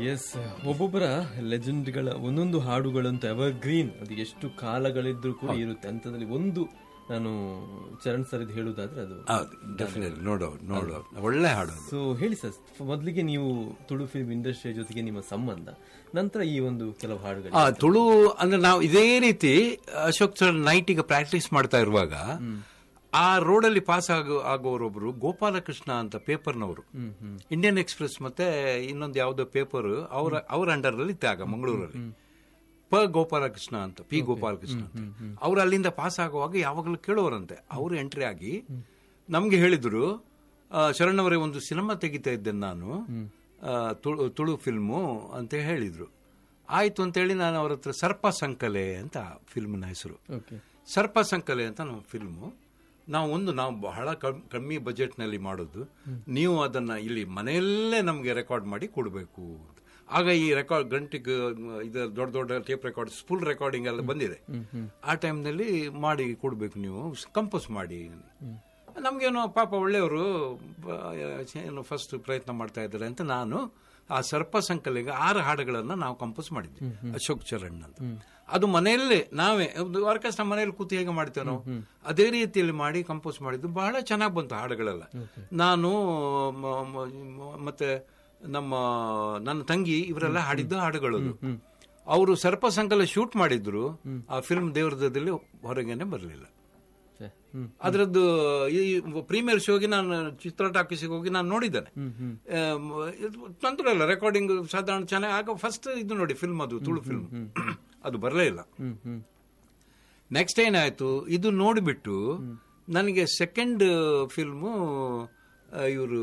S, ಒಬ್ಬೊಬ್ಬರ ಲೆಜೆಂಡ್ಗಳ ಒಂದೊಂದು ಹಾಡುಗಳಂತೂ ever green, ಅದು ಎಷ್ಟು ಕಾಲಗಳಿದ್ರೂ ಕೂಡ ಇರುತ್ತೆ. ಅಂತದ್ರಲ್ಲಿ ಒಂದು ನಾನು ಚರಣ್ ಸರ್ ಹೇಳುವುದಾದ್ರೆ ಅದು ಡೆಫಿನೆಟ್ಲಿ ನೋಡೋ ಒಳ್ಳೆ ಹಾಡು. ಸೊ ಹೇಳಿ ಸರ್, ಮೊದಲಿಗೆ ನೀವು ತುಳು ಫಿಲ್ಮ್ ಇಂಡಸ್ಟ್ರಿಯ ಜೊತೆಗೆ ನಿಮ್ಮ ಸಂಬಂಧ, ನಂತರ ಈ ಒಂದು ಕೆಲವು ಹಾಡುಗಳು. ತುಳು ಅಂದ್ರೆ ನಾವು ಇದೇ ರೀತಿ ಅಶೋಕ್ ಸರ್ ನೈಟಿಗೆ ಪ್ರಾಕ್ಟೀಸ್ ಮಾಡ್ತಾ ಇರುವಾಗ ಆ ರೋಡಲ್ಲಿ ಪಾಸ್ ಆಗೋರೊಬ್ರು ಗೋಪಾಲಕೃಷ್ಣ ಅಂತ ಪೇಪರ್ನವರು, ಇಂಡಿಯನ್ ಎಕ್ಸ್ಪ್ರೆಸ್ ಮತ್ತೆ ಇನ್ನೊಂದು ಯಾವುದೋ ಪೇಪರ್ ಅವ್ರ ಅಂಡರ್ ಅಲ್ಲಿ ಇತ್ತಾಗ ಮಂಗಳೂರಲ್ಲಿ ಗೋಪಾಲಕೃಷ್ಣ ಅಂತ, ಪಿ ಗೋಪಾಲಕೃಷ್ಣ ಅಂತ. ಅವ್ರು ಅಲ್ಲಿಂದ ಪಾಸ್ ಆಗುವಾಗ ಯಾವಾಗಲೂ ಕೇಳೋರಂತೆ. ಅವರು ಎಂಟ್ರಿ ಆಗಿ ನಮ್ಗೆ ಹೇಳಿದ್ರು, ಶರಣ್ ಅವರೇ ಒಂದು ಸಿನಿಮಾ ತೆಗಿತಾ ಇದ್ದೇನೆ ನಾನು, ತುಳು ಫಿಲ್ಮು ಅಂತ ಹೇಳಿದ್ರು. ಆಯ್ತು ಅಂತೇಳಿ ನಾನು ಅವ್ರ ಹತ್ರ ಸರ್ಪ ಸಂಕಲೆ ಅಂತ ಫಿಲ್ಮ್ನ ಹೆಸರು. ಸರ್ಪ ಸಂಕಲೆ ಅಂತ ನಮ್ಮ ಫಿಲ್ಮು. ನಾವು ಬಹಳ ಕಮ್ಮಿ ಬಜೆಟ್ನಲ್ಲಿ ಮಾಡೋದು, ನೀವು ಅದನ್ನ ಇಲ್ಲಿ ಮನೆಯಲ್ಲೇ ನಮಗೆ ರೆಕಾರ್ಡ್ ಮಾಡಿ ಕೊಡಬೇಕು. ಆಗ ಈ ರೆಕಾರ್ಡ್ ಗಂಟೆಗೆ ಇದು ದೊಡ್ಡ ದೊಡ್ಡ ಟೇಪ್ ರೆಕಾರ್ಡ್, ಫುಲ್ ರೆಕಾರ್ಡಿಂಗ್ ಎಲ್ಲ ಬಂದಿದೆ. ಆ ಟೈಮ್ನಲ್ಲಿ ಮಾಡಿ ಕೊಡಬೇಕು, ನೀವು ಕಂಪೋಸ್ ಮಾಡಿ. ನಮ್ಗೇನೋ ಪಾಪ ಒಳ್ಳೆಯವರು ಏನು ಫಸ್ಟ್ ಪ್ರಯತ್ನ ಮಾಡ್ತಾ ಇದ್ದಾರೆ ಅಂತ ನಾನು ಆ ಸರ್ಪ ಸಂಕಲೆಗೆ 6 ಹಾಡುಗಳನ್ನ ನಾವು ಕಂಪೋಸ್ ಮಾಡಿದ್ವಿ, ಅಶೋಕ್ ಚರಣ್ ಅಂತ. ಅದು ಮನೆಯಲ್ಲೇ ನಾವೇ ಆರ್ಕೆಸ್ಟ್ರಾ ಮನೆಯಲ್ಲಿ ಕೂತು ಹೇಗೆ ಮಾಡ್ತೇವೆ ನಾವು, ಅದೇ ರೀತಿಯಲ್ಲಿ ಮಾಡಿ ಕಂಪೋಸ್ ಮಾಡಿದ್ದು. ಬಹಳ ಚೆನ್ನಾಗಿ ಬಂತು ಹಾಡುಗಳೆಲ್ಲ. ನಾನು ಮತ್ತೆ ನನ್ನ ತಂಗಿ ಇವರೆಲ್ಲ ಹಾಡಿದ್ದು ಹಾಡುಗಳು. ಅವರು ಸರ್ಪ ಸಂಕಲ ಶೂಟ್ ಮಾಡಿದ್ರು, ಆ ಫಿಲ್ಮ್ ದೇವರದಲ್ಲಿ ಹೊರಗೇನೆ ಬರಲಿಲ್ಲ. ಅದರದ್ದು ಈ ಪ್ರೀಮಿಯರ್ ಶೋಗೆ ನಾನು ಚಿತ್ರ ಟಾಕೀಸಿಗೆ ಹೋಗಿ ನಾನು ನೋಡಿದ್ದೇನೆ. ತೊಂದರೆ ಇಲ್ಲ, ರೆಕಾರ್ಡಿಂಗ್ ಸಾಧಾರಣ ಚೆನ್ನಾಗಿ. ಆಗ ಫಸ್ಟ್ ಇದು ನೋಡಿ ಫಿಲ್ಮ್, ಅದು ತುಳು ಫಿಲ್ಮ್, ಅದು ಬರಲೇ ಇಲ್ಲ. ನೆಕ್ಸ್ಟ್ ಏನಾಯ್ತು, ಇದು ನೋಡಿಬಿಟ್ಟು ನನಗೆ ಸೆಕೆಂಡ್ ಫಿಲ್ಮು ಇವರು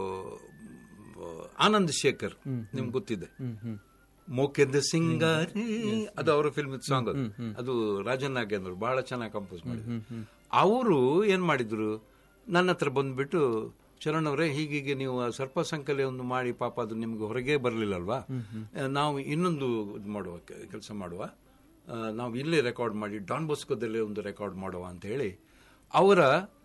ಆನಂದ್ ಶೇಖರ್, ನಿಮ್ಗೆ ಗೊತ್ತಿದೆ, ಮೋಕೆಂದ ಸಿಂಗಾರಿ, ಅದು ಅವರ ಫಿಲ್ಮ್ ಸಾಂಗ್. ಅದು ರಾಜನ್ ನಾಗೇಂದ್ರ ಬಹಳ ಚೆನ್ನಾಗಿ ಕಂಪೋಸ್ ಮಾಡಿದ್ರು. ಅವರು ಏನ್ ಮಾಡಿದ್ರು, ನನ್ನ ಹತ್ರ ಬಂದ್ಬಿಟ್ಟು, ಚರಣ್ ಅವರೇ ಹೀಗೀಗೆ ನೀವು ಸರ್ಪ ಸಂಕಲೆ ಒಂದು ಮಾಡಿ, ಪಾಪ ಅದು ನಿಮ್ಗೆ ಹೊರಗೆ ಬರಲಿಲ್ಲಲ್ವಾ, ನಾವು ಇನ್ನೊಂದು ಮಾಡುವ ಕೆಲಸ ಮಾಡುವ, ನಾವು ಇಲ್ಲೇ ರೆಕಾರ್ಡ್ ಮಾಡಿ ಡಾನ್ ಬಾಸ್ಕೋದಲ್ಲೇ ಒಂದು ರೆಕಾರ್ಡ್ ಮಾಡುವ ಅಂತ ಹೇಳಿ ಅವರ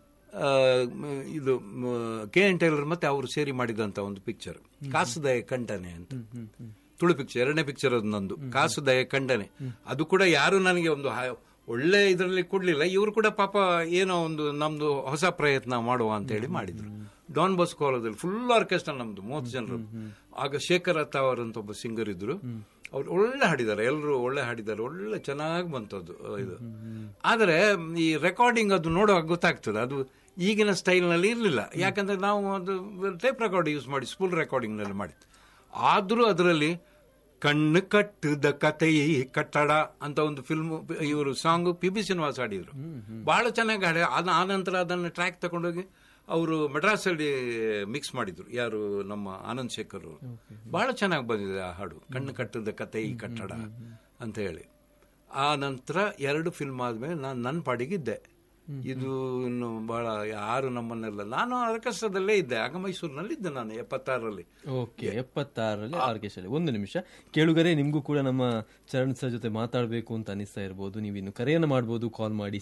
ಇದು KN ಟೈಲರ್ ಮತ್ತೆ ಅವರು ಸೇರಿ ಮಾಡಿದಂತ ಒಂದು ಪಿಕ್ಚರ್ ಕಾಸುದಯ ಕಂಡನೆ ಅಂತ, ತುಳು ಪಿಕ್ಚರ್, 2ನೇ ಪಿಕ್ಚರ್ ಅದು ನಂದು, ಕಾಸುದಯ ಕಂಡನೆ. ಅದು ಕೂಡ ಯಾರು ನನಗೆ ಒಂದು ಒಳ್ಳೆ ಇದರಲ್ಲಿ ಕೊಡ್ಲಿಲ್ಲ. ಇವರು ಕೂಡ ಪಾಪ ಏನೋ ಒಂದು ನಮ್ದು ಹೊಸ ಪ್ರಯತ್ನ ಮಾಡುವ ಅಂತ ಹೇಳಿ ಮಾಡಿದ್ರು. ಡಾನ್ ಬಾಸ್ಕೋ ಕಾಲೇಜಲ್ಲಿ ಫುಲ್ ಆರ್ಕೆಸ್ಟ್ರಾ ನಮ್ದು 30 ಜನರು. ಆಗ ಶೇಖರ್ ಅತ್ತಾವರ್ ಅಂತ ಒಬ್ಬ ಸಿಂಗರ್ ಇದ್ರು, ಅವ್ರು ಒಳ್ಳೆ ಹಾಡಿದ್ದಾರೆ, ಎಲ್ಲರೂ ಒಳ್ಳೆ ಹಾಡಿದ್ದಾರೆ, ಒಳ್ಳೆ ಚೆನ್ನಾಗಿ ಬಂತದ್ದು ಇದು. ಆದರೆ ಈ ರೆಕಾರ್ಡಿಂಗ್ ಅದು ನೋಡುವಾಗ ಗೊತ್ತಾಗ್ತದೆ, ಅದು ಈಗಿನ ಸ್ಟೈಲ್ನಲ್ಲಿ ಇರಲಿಲ್ಲ. ಯಾಕಂದ್ರೆ ನಾವು ಅದು ಟೇಪ್ ರೆಕಾರ್ಡ್ ಯೂಸ್ ಮಾಡಿ ಸ್ಪೂಲ್ ರೆಕಾರ್ಡಿಂಗ್ನಲ್ಲಿ ಮಾಡಿದ್ದು. ಆದರೂ ಅದರಲ್ಲಿ ಕಣ್ಣು ಕಟ್ಟದ ಕತೆ ಕಟ್ಟಡ ಅಂತ ಒಂದು ಫಿಲ್ಮ್, ಇವರು ಸಾಂಗ್ PB ಶ್ರೀನಿವಾಸ್ ಹಾಡಿದ್ರು, ಬಹಳ ಚೆನ್ನಾಗಿ ಹಾಡಿ. ಆನಂತರ ಅದನ್ನು ಟ್ರ್ಯಾಕ್ ತಗೊಂಡೋಗಿ ಅವರು ಮಡ್ರಾಸಲ್ಲಿ ಮಿಕ್ಸ್ ಮಾಡಿದ್ರು, ಯಾರು ನಮ್ಮ ಆನಂದ್ ಶೇಖರ್. ಬಹಳ ಚೆನ್ನಾಗಿ ಬಂದಿದೆ ಆ ಹಾಡು, ಕಣ್ಣು ಕಟ್ಟದ ಕತೆ ಕಟ್ಟಡ ಅಂತ ಹೇಳಿ. ಆ ನಂತರ 2 ಫಿಲ್ಮ್ ಆದ್ಮೇಲೆ ನಾನು ನನ್ನ ಪಾಡಿಗಿದ್ದೆ. ಇದು ಇನ್ನು ಬಹಳ ಯಾರು ನಮ್ಮನ್ನೆಲ್ಲ, ನಾನು ಆರ್ಕೆಸ್ಟ್ರಾದಲ್ಲೇ ಇದ್ದೆ, ಆಗ ಮೈಸೂರಿನಲ್ಲಿ ಇದ್ದೆ ನಾನು 76ರಲ್ಲಿ. Okay, 76ರಲ್ಲಿ orchestra. ಒಂದು ನಿಮಿಷ ಕೇಳುಗರೆ, ನಿಮ್ಗೂ ಕೂಡ ನಮ್ಮ ಚರಣ್ ಸರ್ ಜೊತೆ ಮಾತಾಡಬೇಕು ಅಂತ ಅನಿಸ್ತಾ ಇರಬಹುದು. ನೀವು ಇನ್ನು ಕರೆಯನ್ನು ಮಾಡಬಹುದು, ಕಾಲ್ ಮಾಡಿ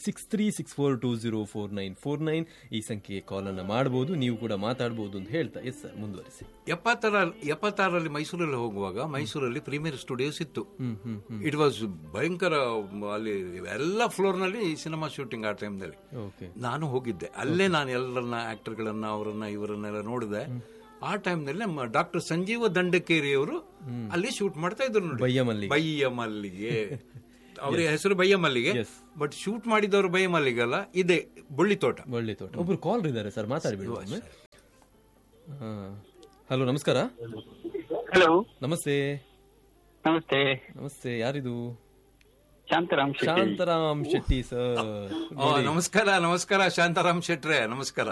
6364204949 ಈ ಸಂಖ್ಯೆಗೆ ಕಾಲ್ ಅನ್ನ ಮಾಡಬಹುದು, ನೀವು ಕೂಡ ಮಾತಾಡಬಹುದು ಅಂತ ಹೇಳ್ತಾ. ಎಸ್ ಸರ್, ಮುಂದುವರಿಸಿ. 76ರಲ್ಲಿ ಮೈಸೂರಲ್ಲಿ ಹೋಗುವಾಗ ಮೈಸೂರಲ್ಲಿ ಪ್ರೀಮಿಯರ್ ಸ್ಟುಡಿಯೋಸ್ ಇತ್ತು. ಇಟ್ ವಾಸ್ ಭಯಂಕರ, ಅಲ್ಲಿ ಎಲ್ಲ ಫ್ಲೋರ್ ನಲ್ಲಿ ಸಿನಿಮಾ ಶೂಟಿಂಗ್ ಆ ಟೈಮ್ನಲ್ಲಿ. ನಾನು ಹೋಗಿದ್ದೆ ಅಲ್ಲೇ, ನಾನು ಎಲ್ಲರನ್ನ ಆಕ್ಟರ್ಗಳನ್ನ ಅವರನ್ನ ಇವರನ್ನೆಲ್ಲ ನೋಡಿದೆ. ಆ ಟೈಮ್ನಲ್ಲಿ ನಮ್ಮ ಡಾಕ್ಟರ್ ಸಂಜೀವ ದಂಡಕೇರಿ ಅವರು ಅಲ್ಲಿ ಶೂಟ್ ಮಾಡ್ತಾ ಇದ್ರು ನೋಡಿ, ಬಯ್ಯಮಲ್ಲಿಗೆ. ಅವ್ರ ಹೆಸರು ಬಯ್ಯಮಲ್ಲಿಗೆ, ಬಟ್ ಶೂಟ್ ಮಾಡಿದವರು ಬಯ್ಯಮಲ್ಲಿಗೆ ಅಲ್ಲ, ಇದೆ ಬಳ್ಳಿತೋಟ. ಒಬ್ರು ಕಾಲ್ ಇದ್ದಾರೆ ಸರ್, ಮಾತಾಡ್ಬಿಡುವ. ಹಲೋ, ನಮಸ್ಕಾರ. ಹಲೋ, ನಮಸ್ತೆ. ನಮಸ್ತೆ, ಯಾರಿದು? ಶಾಂತರಾಮ್ ಶೆಟ್ಟಿ ಸರ್. ನಮಸ್ಕಾರ ಶಾಂತಾರಾಮ್ ಶೆಟ್ರೆ, ನಮಸ್ಕಾರ.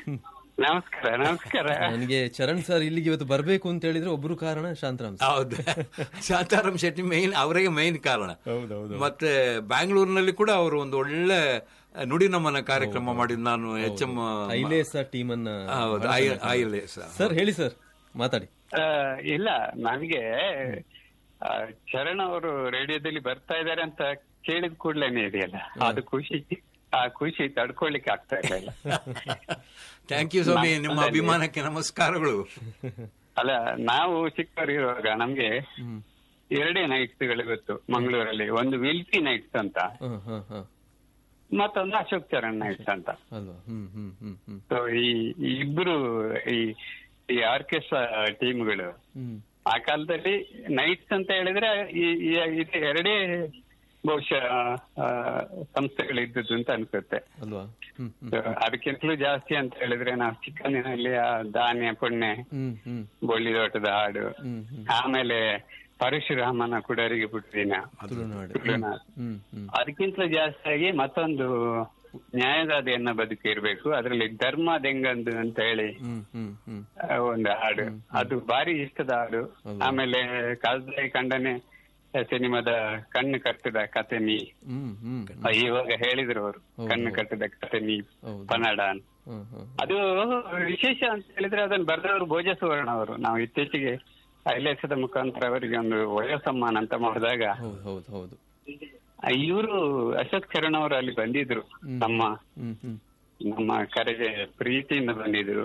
ನನಗೆ ಚರಣ್ ಸರ್ ಇಲ್ಲಿಗೆ ಇವತ್ತು ಬರಬೇಕು ಅಂತ ಹೇಳಿದ್ರೆ ಒಬ್ರು ಕಾರಣ ಶಾಂತರಾಮ್. ಹೌದು, ಶಾಂತಾರಾಮ್ ಶೆಟ್ಟಿ ಮೇನ್, ಅವರಿಗೆ ಮೇನ್ ಕಾರಣ. ಮತ್ತೆ ಬ್ಯಾಂಗ್ಳೂರಿನಲ್ಲಿ ಕೂಡ ಅವರು ಒಂದು ಒಳ್ಳೆ ನುಡಿ ನಮನ ಕಾರ್ಯಕ್ರಮ ಮಾಡಿದ್ ನಾನು HM ಐಲೇಸ ಟೀಮ್ ಅನ್ನ. ಸರ್ ಹೇಳಿ ಸರ್, ಮಾತಾಡಿ. ಇಲ್ಲ, ನನಗೆ ಚರಣ್ ಅವರು ರೇಡಿಯೋದಲ್ಲಿ ಬರ್ತಾ ಇದಾರೆ ಅಂತ ಕೇಳಿದ ಕೂಡ್ಲೇನೆ ಇದೆಯಲ್ಲ, ಅದು ಖುಷಿ ತಡ್ಕೊಳ್ಳಿಕ್ಕೆ ಆಗ್ತಾ ಇಲ್ಲ. ಥ್ಯಾಂಕ್ ಯು ಸ್ವಾಮಿ, ನಿಮ್ಮ ಅಭಿಮಾನಕ್ಕೆ ನಮಸ್ಕಾರಗಳು. ಅಲ್ಲ, ನಾವು ಚಿಕ್ಕವರಿರುವಾಗ ನಮ್ಗೆ ಹ್ಮ್ 2 ನೈಟ್ಸ್ಗಳು ಗೊತ್ತು ಮಂಗಳೂರಲ್ಲಿ. ಒಂದು ವಿಲ್ಟಿ ನೈಟ್ಸ್ ಅಂತ, ಮತ್ತೊಂದು ಅಶೋಕ್ ಚರಣ್ ನೈಟ್ಸ್ ಅಂತ. ಅಲ್ವಾ? ಹ್ಮ್ ಹ್ಮ್ ಹ್ಮ್ ಹ್ಮ್ ಸೊ ಈ ಇಬ್ರು ಈ ಆರ್ಕೆಸ್ಟ್ರಾ ಟೀಮ್ಗಳು ಆ ಕಾಲದಲ್ಲಿ ನೈಟ್ಸ್ ಅಂತ ಹೇಳಿದ್ರೆ ಇದು 2 ಬಹುಶಃ ಸಂಸ್ಥೆಗಳಿದ್ದದ್ದು ಅಂತ ಅನ್ಸುತ್ತೆ. ಅಲ್ವಾ? ಅದಕ್ಕಿಂತಲೂ ಜಾಸ್ತಿ ಅಂತ ಹೇಳಿದ್ರೆ ನಾವು ಚಿಕ್ಕಂದಿನಲ್ಲಿ ಆ ಧಾನ್ಯ ಪುಣ್ಯ, ಬೊಳ್ಳಿದೋಟದ ಹಾಡು, ಆಮೇಲೆ ಪರಶುರಾಮನ ಕುಡರಿಗೆ ಪುಟ್ಟಿನ ತುಳುನಾಡು. ಅದಕ್ಕಿಂತಲೂ ಜಾಸ್ತಿಯಾಗಿ ಮತ್ತೊಂದು ನ್ಯಾಯದಾದೆಯನ್ನ ಬದುಕಿರ್ಬೇಕು, ಅದರಲ್ಲಿ ಧರ್ಮ ದೆಂಗಂದು ಅಂತ ಹೇಳಿ ಒಂದು ಹಾಡು, ಅದು ಭಾರಿ ಇಷ್ಟದ ಹಾಡು. ಆಮೇಲೆ ಕಾಲ್ದಾಯಿ ಕಂಡನೆ ಸಿನಿಮಾದ ಕಣ್ಣು ಕಟ್ಟಿದ ಕತೆ ನೀ, ಇವಾಗ ಹೇಳಿದ್ರು ಅವರು, ಕಣ್ಣು ಕಟ್ಟಿದ ಕತೆ ನೀ ಕನ್ನಡ. ಅದು ವಿಶೇಷ ಅಂತ ಹೇಳಿದ್ರೆ ಅದನ್ನು ಬರೆದವರು ಭೋಜ ಸುವರ್ಣ ಅವರು. ನಾವು ಇತ್ತೀಚೆಗೆ ಐಲೇಸದ ಮುಖಾಂತರ ಅವರಿಗೆ ಒಂದು ವಯೋಸಮ್ಮಾನ ಅಂತ ಮಾಡಿದಾಗ ಇವರು ಅಶೋಕ್ ಚರಣ್ ಅವರು ಅಲ್ಲಿ ಬಂದಿದ್ರು, ನಮ್ಮ ಕರೆಗೆ ಪ್ರೀತಿಯಿಂದ ಬಂದಿದ್ರು.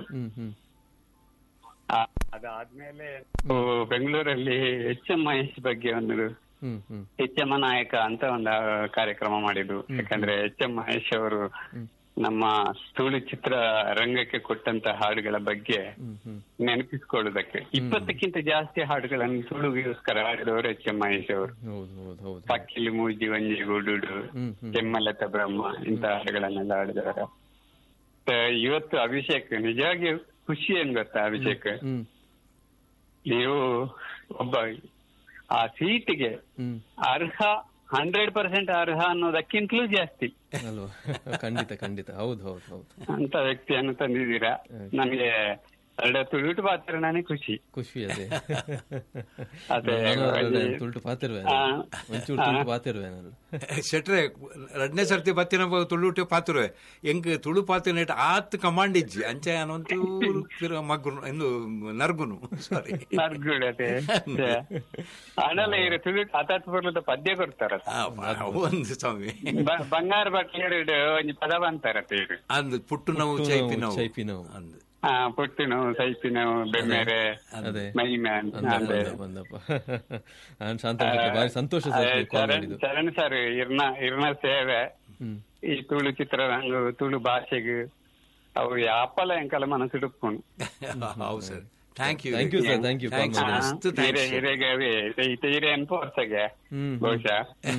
ಅದಾದ್ಮೇಲೆ ಬೆಂಗಳೂರಲ್ಲಿ ಎಚ್ ಎಂ ಮಹೇಶ್ ಬಗ್ಗೆ ಒಂದು ಎಚ್ ಎಂ ನಾಯಕ ಅಂತ ಒಂದು ಕಾರ್ಯಕ್ರಮ ಮಾಡಿದ್ರು. ಯಾಕಂದ್ರೆ ಎಚ್ ಎಂ ಮಹೇಶ್ ಅವರು ನಮ್ಮ ತುಳು ಚಿತ್ರ ರಂಗಕ್ಕೆ ಕೊಟ್ಟಂತ ಹಾಡುಗಳ ಬಗ್ಗೆ ನೆನಪಿಸ್ಕೊಳ್ಳುವುದಕ್ಕೆ 20ಕ್ಕಿಂತ ಜಾಸ್ತಿ ಹಾಡುಗಳನ್ನು ತುಳುಗೋಸ್ಕರ ಹಾಡಿದವರು ಎಚ್ ಎಂ ಮಹೇಶ್ ಅವರು. ಪಕ್ಕಿಲಿ ಮೂಜಿ ವಂಜಿ ಗುಡುಡು, ಕೆಮ್ಮಲತ ಬ್ರಹ್ಮ ಇಂತ ಹಾಡುಗಳನ್ನೆಲ್ಲ ಹಾಡಿದವರು. ಇವತ್ತು ಅಭಿಷೇಕ್ ನಿಜವಾಗಿಯೂ ಖುಷಿ ಏನ್ ಗೊತ್ತಾ ಅಭಿಷೇಕ್, ನೀವು ಒಬ್ಬ ಆ ಸೀಟಿಗೆ ಅರ್ಹ 100% ಅರ್ಹ ಅನ್ನೋದಕ್ಕಿಂತಲೂ ಜಾಸ್ತಿ ಅಲ್ವಾ? ಖಂಡಿತ ಖಂಡಿತ, ಹೌದು ಹೌದು ಹೌದು, ಅಂತ ವ್ಯಕ್ತಿಯನ್ನು ತಂದಿದ್ದೀರಾ. ನನಗೆ 2 ತುಳುಟು ಪಾತ್ರ ನಾನೇ ಖುಷಿ ಅದೇ ಅದೇ ತುಳುಟು ಪಾತಿರುವೆ ಒಂಚೂರು ತುಳುಟು ಪಾತಿರುವೆ ನಾನು ಶೆಟ್ರೆ 2ನೇ ಸರ್ತಿ ಬತ್ತಿನ ತುಳುಟು ಪಾತಿರುವೆ ಎಂಕ್ ತುಳು ಪಾತಿನ ಆತ್ ಕಮಾಂಡ್ ಇಜ್ಜಿ ಅಂಚೆ ಅನ್ನೊಂದು ಮಗ್ಗುನು ಎಂದು ನರ್ಗುನು ಸಾರಿ ನರ್ಗುಡು ಅದೇ ಅಣ್ಣಲ್ಲ ಇರು ತುಳುಟು ಆತಾತ್ ಬರ್ಲದ ಪದ್ಯ ಕೊಡ್ತಾರ ಒಂದು ಸ್ವಾಮಿ ಬಂಗಾರ ಬಟ್ಲೆರಡು ಒಂದು ಪದ ಬಂತಾರತ್ತೆ ಇರು ಅಂದ್ ಪುಟ್ಟು ನೋವು ಚೈಪಿ ನೋವು ಅಂದ್ ಪುಟ್ಟು ನೋವು ಸೈಪಿ ನೋವು ಬೆಮ್ಮೆರೆ ಮೈಮ್ಯಾನ್ ಸಂತೋಷ. ಚರಣ್ ಸರ್ ಇರ್ನ ಸೇವೆ ಈ ತುಳು ಚಿತ್ರರಂಗ ತುಳು ಭಾಷೆಗೆ ಅವು ಯಾಪಲ ಎಂಕಲ ಮನಸ್ಸಿಡುಕೊಂಡು. ಹೌದು sir, thank you sir, thank you. ಹಿರೇಗೆ ಅನ್ಪೋರ್ಸಗೆ ಬಹುಶಃ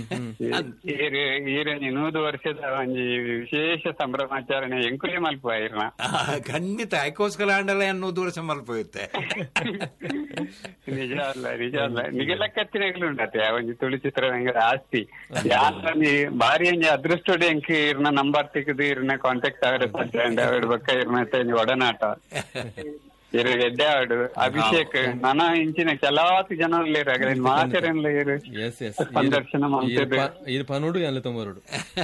ಈರನಿ 100 ವರ್ಷದ ಒಂಜಿ ವಿಶೇಷ ಸಂಭ್ರಮಾಚರಣೆ ಎಂಕುಲೆ ಮಲ್ಪ ಇರ್ನ ಖಂಡಿತ ಐಕೋಸ್ಕರ ಆಂಡಲ 100 ವರ್ಷ ಮಲ್ಪೋಯುತ್ತೆ. ನಿಜ ಅಲ್ಲ ನಿಗೆಲ್ಲ ಕತ್ತಿನಗಳು ಉಂಟತೆ ಒಂಜಿ ತುಳು ಚಿತ್ರರಂಗದ ಆಸ್ತಿ ಬಾರಿ ಒಂಜಿ ಅದೃಷ್ಟೋಡೆ ಎಂಕ್ ಇರ್ನ ನಂಬರ್ ತೆಗೆದು ಇರ್ನ ಕಾಂಟ್ಯಾಕ್ಟ್ ಅವರ ಬಕ್ಕ ಇರ್ನ ಒಡನಾಟ ಎಡ್ಡೆ ಹಾಡು ಅಭಿಷೇಕ್ ನನ ಇಂಚಿನ ಕೆಲವಾರು ಜನ ಮಾತಾಡಲ್ಲ ಸಂದರ್ಶನ ಪನೋಡು ತೊಂಬರೋಡು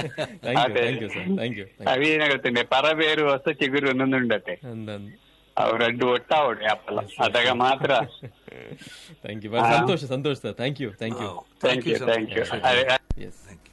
ಅವೇನಾಗುತ್ತೆ ಪರಬೇರು ಹೊಸ ಚಿಗುರು ಒಂದೊಂದುಂಡತೆ ಅವರಡ್ಡು ಒಟ್ಟಾವಡು ಅಪ್ಪಲ್ಲ ಅದಾಗ ಮಾತ್ರ. ಸಂತೋಷ sir, thank you. Thank you.